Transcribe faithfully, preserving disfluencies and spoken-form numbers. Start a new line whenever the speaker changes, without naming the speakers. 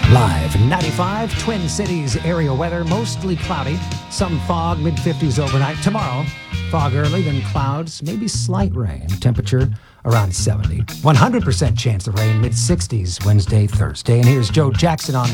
Live ninety-five, Twin Cities area weather, mostly cloudy, some fog, mid fifties overnight. Tomorrow, fog early, then clouds, maybe slight rain. Temperature around seventy. one hundred percent chance of rain, mid sixties Wednesday, Thursday. And here's Joe Jackson on